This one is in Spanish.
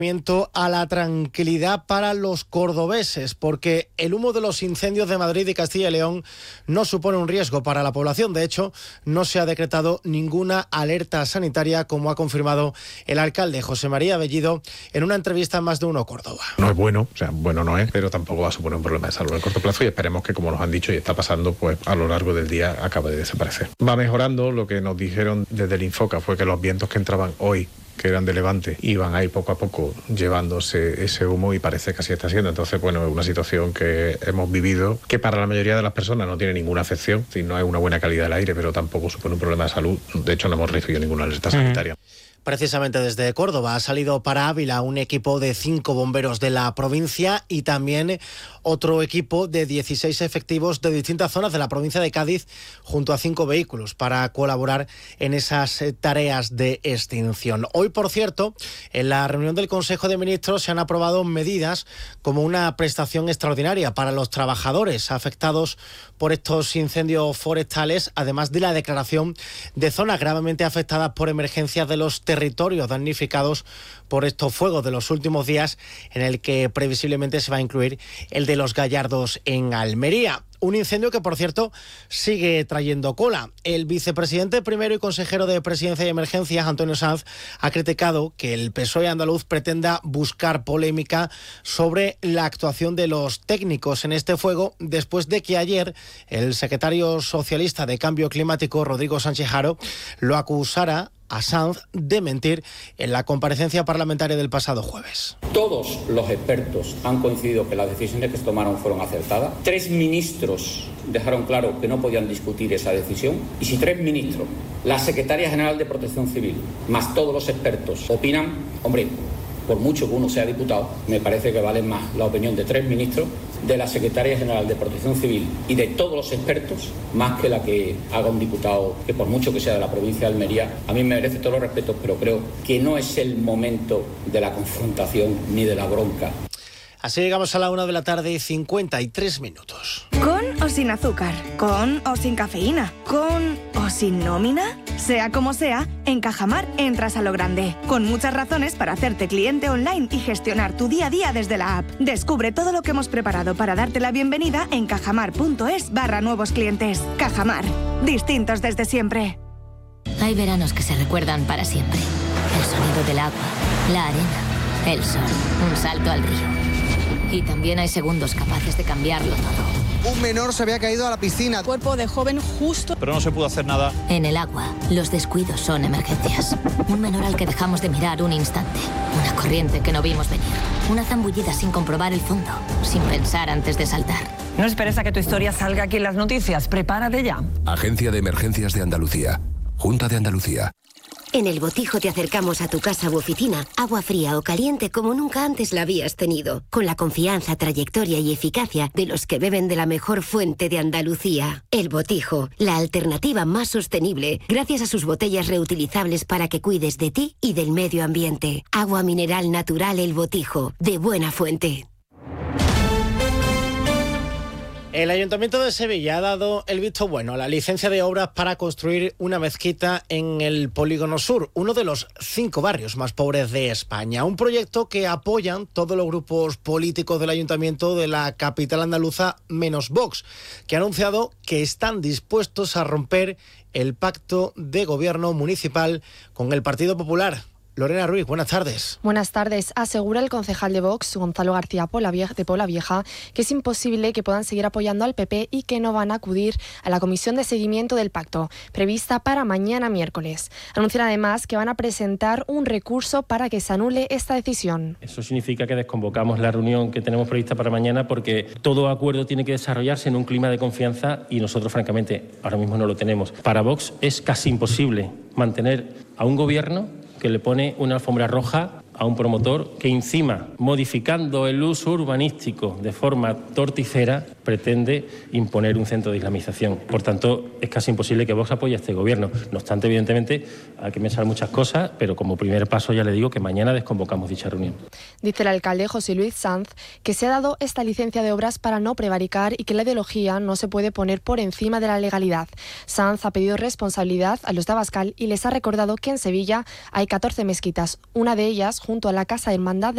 A la tranquilidad para los cordobeses, porque el humo de los incendios de Madrid y Castilla y León no supone un riesgo para la población. De hecho, no se ha decretado ninguna alerta sanitaria, como ha confirmado el alcalde José María Bellido en una entrevista en Más de Uno Córdoba. No es bueno, o sea, bueno no es, pero tampoco va a suponer un problema de salud a corto plazo y esperemos que, como nos han dicho y está pasando, pues a lo largo del día acabe de desaparecer. Va mejorando. Lo que nos dijeron desde el Infoca fue que los vientos que entraban hoy, que eran de levante, iban ahí poco a poco llevándose ese humo y parece que así está siendo. Entonces, bueno, es una situación que hemos vivido, que para la mayoría de las personas no tiene ninguna afección, no es una buena calidad del aire, pero tampoco supone un problema de salud. De hecho, no hemos recibido ninguna alerta sanitaria. Precisamente desde Córdoba ha salido para Ávila un equipo de 5 bomberos de la provincia y también otro equipo de 16 efectivos de distintas zonas de la provincia de Cádiz, junto a 5 vehículos para colaborar en esas tareas de extinción. Hoy, por cierto, en la reunión del Consejo de Ministros se han aprobado medidas como una prestación extraordinaria para los trabajadores afectados por estos incendios forestales, además de la declaración de zonas gravemente afectadas por emergencias de los territorios damnificados por estos fuegos de los últimos días, en el que previsiblemente se va a incluir el de los Gallardos en Almería. Un incendio que, por cierto, sigue trayendo cola. El vicepresidente primero y consejero de Presidencia y Emergencias, Antonio Sanz, ha criticado que el PSOE andaluz pretenda buscar polémica sobre la actuación de los técnicos en este fuego, después de que ayer el secretario socialista de Cambio Climático, Rodrigo Sánchez Haro, lo acusara a Sanz de mentir en la comparecencia parlamentaria del pasado jueves. Todos los expertos han coincidido que las decisiones que se tomaron fueron acertadas. 3 ministros dejaron claro que no podían discutir esa decisión. Y si 3 ministros, la Secretaria General de Protección Civil, más todos los expertos opinan, hombre, por mucho que uno sea diputado, me parece que vale más la opinión de 3 ministros, de la Secretaria General de Protección Civil y de todos los expertos, más que la que haga un diputado que, por mucho que sea de la provincia de Almería, a mí me merece todos los respetos, pero creo que no es el momento de la confrontación ni de la bronca. Así llegamos a la 1 de la tarde y 53 minutos. ¿Con o sin azúcar? ¿Con o sin cafeína? ¿Con o sin nómina? Sea como sea, en Cajamar entras a lo grande, con muchas razones para hacerte cliente online y gestionar tu día a día desde la app. Descubre todo lo que hemos preparado para darte la bienvenida en cajamar.es/nuevos clientes. Cajamar, distintos desde siempre. Hay veranos que se recuerdan para siempre. El sonido del agua, la arena, el sol, un salto al río. Y también hay segundos capaces de cambiarlo todo. Un menor se había caído a la piscina. Cuerpo de joven justo. Pero no se pudo hacer nada. En el agua, los descuidos son emergencias. Un menor al que dejamos de mirar un instante. Una corriente que no vimos venir. Una zambullida sin comprobar el fondo. Sin pensar antes de saltar. No esperes a que tu historia salga aquí en las noticias. Prepárate ya. Agencia de Emergencias de Andalucía. Junta de Andalucía. En El Botijo te acercamos a tu casa u oficina, agua fría o caliente como nunca antes la habías tenido, con la confianza, trayectoria y eficacia de los que beben de la mejor fuente de Andalucía. El Botijo, la alternativa más sostenible, gracias a sus botellas reutilizables para que cuides de ti y del medio ambiente. Agua mineral natural El Botijo, de buena fuente. El Ayuntamiento de Sevilla ha dado el visto bueno a la licencia de obras para construir una mezquita en el Polígono Sur, uno de los 5 barrios más pobres de España. Un proyecto que apoyan todos los grupos políticos del Ayuntamiento de la capital andaluza, menos Vox, que ha anunciado que están dispuestos a romper el pacto de gobierno municipal con el Partido Popular. Lorena Ruiz, buenas tardes. Buenas tardes. Asegura el concejal de Vox, Gonzalo García de Polavieja, que es imposible que puedan seguir apoyando al PP y que no van a acudir a la comisión de seguimiento del pacto, prevista para mañana miércoles. Anuncian además que van a presentar un recurso para que se anule esta decisión. Eso significa que desconvocamos la reunión que tenemos prevista para mañana porque todo acuerdo tiene que desarrollarse en un clima de confianza y nosotros, francamente, ahora mismo no lo tenemos. Para Vox es casi imposible mantener a un gobierno que le pone una alfombra roja a un promotor que encima, modificando el uso urbanístico de forma torticera, pretende imponer un centro de islamización. Por tanto, es casi imposible que Vox apoye a este gobierno. No obstante, evidentemente, hay que pensar muchas cosas, pero como primer paso ya le digo que mañana desconvocamos dicha reunión. Dice el alcalde José Luis Sanz que se ha dado esta licencia de obras para no prevaricar y que la ideología no se puede poner por encima de la legalidad. Sanz ha pedido responsabilidad a los de Abascal y les ha recordado que en Sevilla hay 14 mezquitas, una de ellas junto a la Casa Hermandad